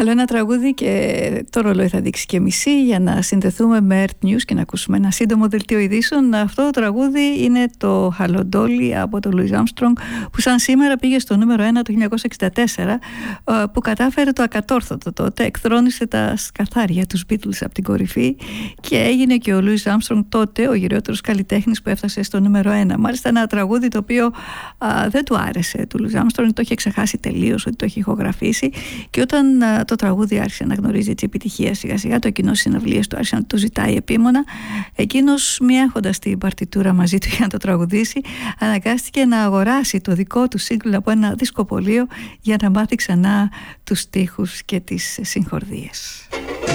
Άλλο ένα τραγούδι και το ρολόι θα δείξει και μισή για να συνδεθούμε με Earth News και να ακούσουμε ένα σύντομο δελτίο ειδήσεων. Αυτό το τραγούδι είναι το Hello Dolly από τον Louis Armstrong, που σαν σήμερα πήγε στο νούμερο 1 το 1964, που κατάφερε το ακατόρθωτο τότε, εκθρόνησε τα σκαθάρια τους Beatles από την κορυφή και έγινε και ο Louis Armstrong τότε ο γυριότερος καλλιτέχνης που έφτασε στο νούμερο 1. Μάλιστα ένα τραγούδι το οποίο δεν του άρεσε του Louis Armstrong, το είχε ξεχάσει τελείως ότι το είχε ηχογραφήσει, και όταν το τραγούδι άρχισε να γνωρίζει έτσι επιτυχία σιγά σιγά, το κοινό στις συναυλίες του άρχισε να το ζητάει επίμονα, εκείνος μη έχοντας την παρτιτούρα μαζί του για να το τραγουδήσει, αναγκάστηκε να αγοράσει το δικό του σύγκλι από ένα δισκοπωλείο για να μάθει ξανά τους στίχους και τις συγχορδίες.